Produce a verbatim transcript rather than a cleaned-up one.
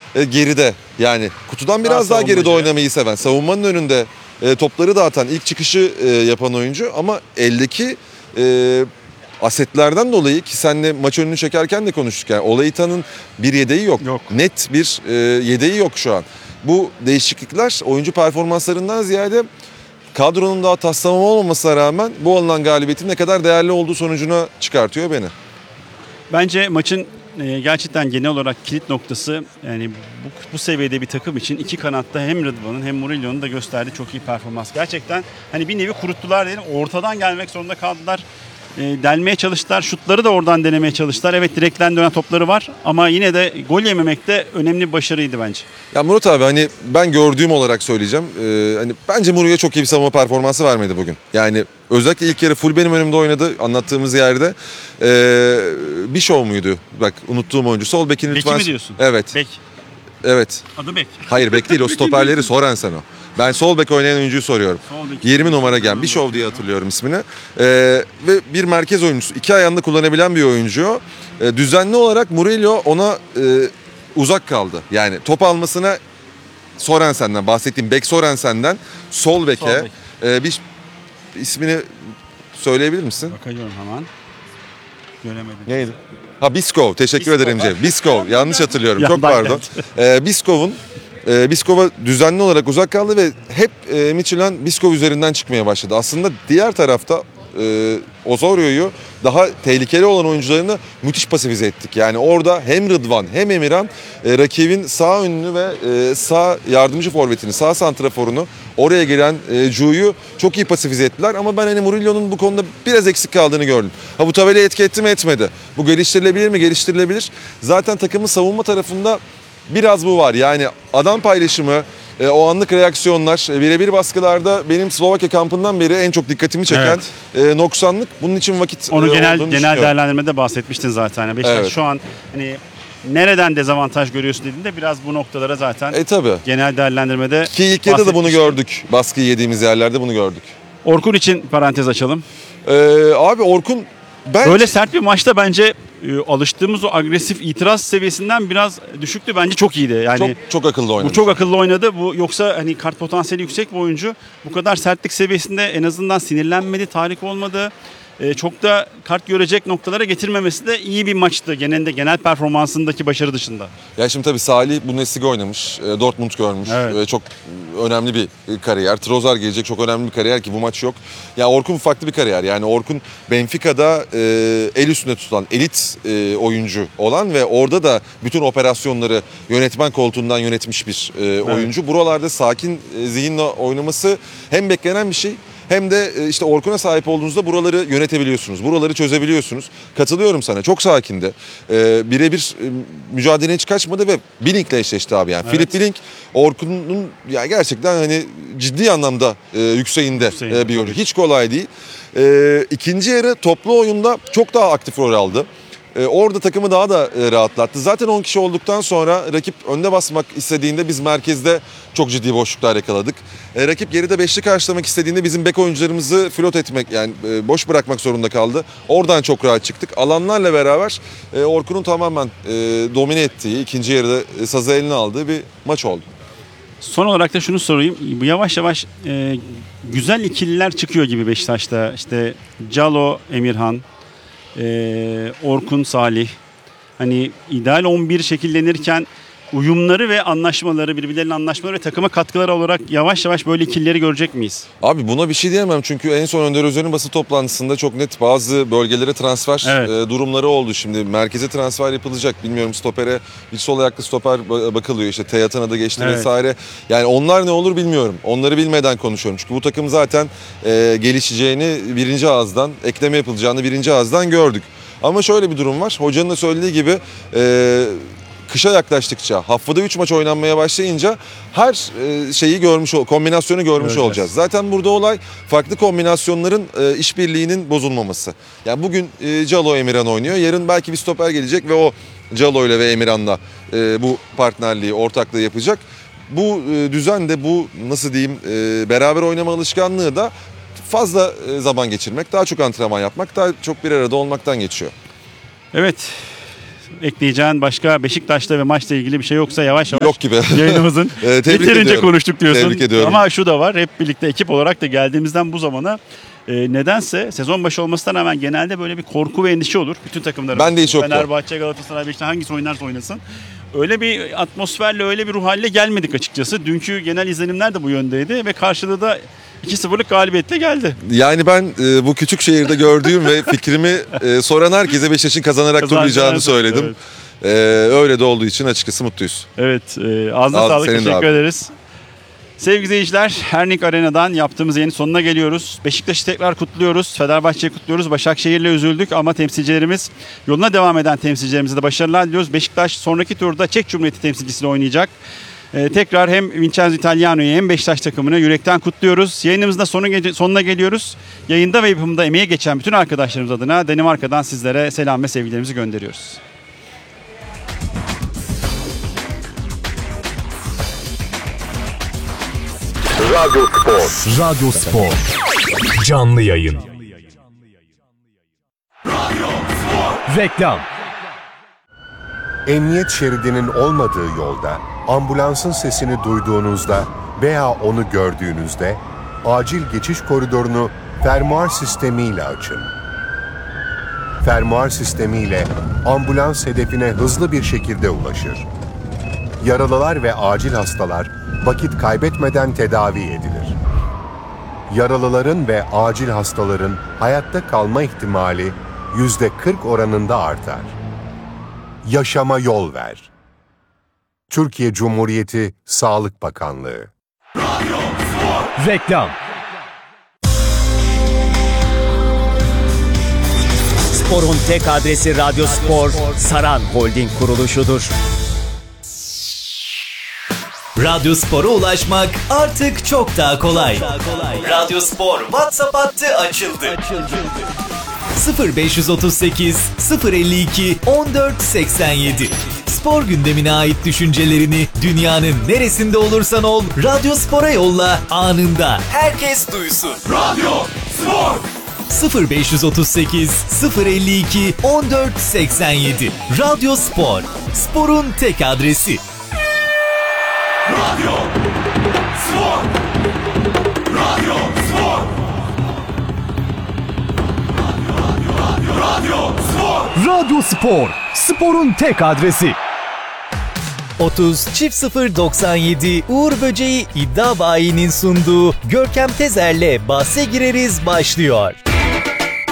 e, geride. Yani kutudan biraz daha, daha geride oynamayı seven, savunmanın önünde e, topları dağıtan, ilk çıkışı e, yapan oyuncu. Ama eldeki e, asetlerden dolayı, ki seninle maç önünü çekerken de konuştuk, yani Olaita'nın bir yedeği yok. yok. Net bir e, yedeği yok şu an. Bu değişiklikler oyuncu performanslarından ziyade kadronun daha taslama olmamasına rağmen bu alınan galibiyetin ne kadar değerli olduğu sonucuna çıkartıyor beni. Bence maçın e, gerçekten genel olarak kilit noktası, yani bu, bu seviyede bir takım için iki kanatta hem Rıdvan'ın hem Murillo'nun da gösterdiği çok iyi performans. Gerçekten hani bir nevi kuruttular diyelim, ortadan gelmek zorunda kaldılar. E, delmeye çalıştılar, şutları da oradan denemeye çalıştılar. Evet, direkten dönen topları var ama yine de gol yememek de önemli bir başarıydı bence. Ya Murat abi, hani ben gördüğüm olarak söyleyeceğim. Ee, hani bence Murillo çok iyi bir savunma performansı vermedi bugün. Yani özellikle ilk yarı full benim önümde oynadı anlattığımız yerde. Ee, bir şov muydu? Bak, unuttuğum oyuncu. Sol bekini lütfen. Beki mi diyorsun? Evet. Bek. Evet. Adı Bek. Hayır, bek değil, o stoperleri soran o. Ben sol bek oynayan oyuncuyu soruyorum. yirmi numara gelen Bishov diye hatırlıyorum ismini. Ee, ve bir merkez oyuncusu. İki ayağını kullanabilen bir oyuncu. Ee, düzenli olarak Murillo ona e, uzak kaldı. Yani top almasına Sorensen'den bahsettiğim bek Sorensen'den sol beke Sol bek. e, bir ismini söyleyebilir misin? Bakıyorum hemen. Göremedim. Neydi? Ha, Biskov. Teşekkür Biskov. ederim Cem. Biskov. Yanlış hatırlıyorum. Yandan Çok pardon. Ee, Biskov'un e, Biskov'a düzenli olarak uzak kaldı ve hep e, Michelin Biskov üzerinden çıkmaya başladı. Aslında diğer tarafta e, Osorio'yu daha tehlikeli olan oyuncularını müthiş pasifize ettik. Yani orada hem Rıdvan hem Emirhan e, rakibin sağ önünü ve e, sağ yardımcı forvetini, sağ santraforunu, oraya gelen e, Cu'yu çok iyi pasifize ettiler. Ama ben hani Murillo'nun bu konuda biraz eksik kaldığını gördüm. Ha, bu tabelaya etki etti mi, etmedi. Bu geliştirilebilir mi? Geliştirilebilir. Zaten takımın savunma tarafında biraz bu var. Yani adam paylaşımı, E, o anlık reaksiyonlar, e, birebir baskılarda benim Slovakya kampından beri en çok dikkatimi çeken evet. e, noksanlık. Bunun için vakit Onu e, genel genel değerlendirmede bahsetmiştin zaten. Beşiktaş evet. Şu an hani nereden dezavantaj görüyorsun dediğinde biraz bu noktalara zaten e, tabii. genel değerlendirmede ki ilk yarıda da bunu gördük. Baskıyı yediğimiz yerlerde bunu gördük. Orkun için parantez açalım. E, abi Orkun bence... Böyle sert bir maçta bence alıştığımız o agresif itiraz seviyesinden biraz düşüktü. Bence çok iyiydi. Yani çok, çok akıllı oynadı. Bu çok akıllı oynadı. Bu yoksa hani kart potansiyeli yüksek bir oyuncu. Bu kadar sertlik seviyesinde en azından sinirlenmedi, tahrik olmadı. Ee, çok da kart görecek noktalara getirmemesi de iyi bir maçtı. Genelde genel performansındaki başarı dışında. Ya şimdi tabii Salih Bundesliga oynamış. Dortmund görmüş. Evet. Çok önemli bir kariyer. Trossard gelecek, çok önemli bir kariyer ki bu maç yok. Ya Orkun farklı bir kariyer. Yani Orkun Benfica'da e, el üstünde tutulan elit e, oyuncu olan ve orada da bütün operasyonları yönetmen koltuğundan yönetmiş bir e, oyuncu. Evet. Buralarda sakin e, zihinle oynaması hem beklenen bir şey, hem de işte Orkun'a sahip olduğunuzda buraları yönetebiliyorsunuz. Buraları çözebiliyorsunuz. Katılıyorum sana. Çok sakindi. Ee, birebir mücadeleye hiç kaçmadı ve Billing'le eşleşti abi yani. Evet. Philip Billing Orkun'un yani gerçekten hani ciddi anlamda e, yükseğinde e, bir oyuncu. Hiç kolay değil. E, ikinci yarı toplu oyunda çok daha aktif rol aldı. Ee, orada takımı daha da e, rahatlattı. Zaten on kişi olduktan sonra rakip önde basmak istediğinde biz merkezde çok ciddi boşluklar yakaladık. E, rakip geride beşli karşılamak istediğinde bizim bek oyuncularımızı flot etmek, yani e, boş bırakmak zorunda kaldı. Oradan çok rahat çıktık. Alanlarla beraber e, Orkun'un tamamen e, domine ettiği, ikinci yarıda e, sazı eline aldığı bir maç oldu. Son olarak da şunu sorayım. Yavaş yavaş e, güzel ikililer çıkıyor gibi Beşiktaş'ta. İşte Calo, Emirhan, Ee, Orkun, Salih, hani ideal on bir şekillenirken uyumları ve anlaşmaları, birbirlerinin anlaşmaları ve takıma katkıları olarak yavaş yavaş böyle ikilileri görecek miyiz? Abi buna bir şey diyemem çünkü en son Önder Özer'in basın toplantısında çok net bazı bölgelere transfer evet. e, durumları oldu. Şimdi merkeze transfer yapılacak. Bilmiyorum, stopere bir sol ayaklı stoper bakılıyor. İşte Teyatan'a da geçti evet. vesaire. Yani onlar ne olur bilmiyorum. Onları bilmeden konuşuyorum. Çünkü bu takım zaten e, gelişeceğini birinci ağızdan, ekleme yapılacağını birinci ağızdan gördük. Ama şöyle bir durum var. Hocanın da söylediği gibi e, kışa yaklaştıkça, haftada üç maç oynanmaya başlayınca her şeyi görmüş, kombinasyonu görmüş evet. olacağız. Zaten burada olay farklı kombinasyonların işbirliğinin bozulmaması. Yani bugün Calo Emirhan oynuyor, yarın belki bir stoper gelecek ve o Calo ile ve Emirhan'la bu partnerliği, ortaklığı yapacak. Bu düzen de, bu nasıl diyeyim, beraber oynama alışkanlığı da fazla zaman geçirmek, daha çok antrenman yapmak, daha çok bir arada olmaktan geçiyor. Evet. ekleyeceğin başka Beşiktaş'ta ve maçla ilgili bir şey yoksa yavaş yavaş Yok gibi. yayınımızın Ee, tebrik yeterince ediyorum. konuştuk diyorsun. Tebrik ediyorum. Ama şu da var, hep birlikte ekip olarak da geldiğimizden bu zamana e, nedense sezon başı olmasına rağmen genelde böyle bir korku ve endişe olur bütün takımların. Ben de hiç yoktu. Fenerbahçe, Galatasaray, Beşiktaş hangisi oynarsa oynasın. Öyle bir atmosferle, öyle bir ruh haline gelmedik açıkçası. Dünkü genel izlenimler de bu yöndeydi ve karşılığı da iki sıfırlık galibiyetle geldi. Yani ben e, bu küçük şehirde gördüğüm ve fikrimi e, soran herkese Beşiktaş'ın kazanarak Kazanacağını turlayacağını söyledim. evet. E, öyle de olduğu için açıkçası mutluyuz. Evet, e, ağzına Ağzı sağlık, senin de teşekkür abi. ederiz. Sevgili izleyiciler, Hernik Arena'dan yaptığımız yayının sonuna geliyoruz. Beşiktaş'ı tekrar kutluyoruz, Fenerbahçe'yi kutluyoruz. Başakşehir'le üzüldük ama temsilcilerimiz, yoluna devam eden temsilcilerimize de başarılar diliyoruz. Beşiktaş sonraki turda Çek Cumhuriyeti temsilcisiyle oynayacak. Ee, tekrar hem Vincenzo Italiano'yu hem Beşiktaş takımını yürekten kutluyoruz. Yayınımızın da sonu ge- sonuna geliyoruz. Yayında ve yapımında emeğe geçen bütün arkadaşlarımız adına Danimarka'dan sizlere selam ve sevgilerimizi gönderiyoruz. Radyo Spor. Radyo Spor. Canlı yayın. Reklam. Emniyet şeridinin olmadığı yolda ambulansın sesini duyduğunuzda veya onu gördüğünüzde acil geçiş koridorunu fermuar sistemiyle açın. Fermuar sistemiyle ambulans hedefine hızlı bir şekilde ulaşır. Yaralılar ve acil hastalar vakit kaybetmeden tedavi edilir. Yaralıların ve acil hastaların hayatta kalma ihtimali yüzde kırk oranında artar. Yaşama yol ver. Türkiye Cumhuriyeti Sağlık Bakanlığı. Reklam. Spor'un tek adresi Radyo Spor, Saran Holding kuruluşudur. Radyo Spor'a ulaşmak artık çok daha kolay. Radyo Spor WhatsApp hattı açıldı. sıfır beş otuz sekiz sıfır elli iki on dört seksen yedi. Spor gündemine ait düşüncelerini dünyanın neresinde olursan ol, Radyo Spor'a yolla, anında herkes duysun. Radyo Spor. sıfır beş otuz sekiz sıfır elli iki on dört seksen yedi. Radyo Spor. Spor'un tek adresi. Radyo Spor. Radyo Spor. Radyo Spor. Radyo Spor. Spor'un tek adresi. otuz çift sıfır doksan yedi Uğur Böceği İddia Bayi'nin sunduğu Görkem Tezer'le bahse gireriz başlıyor.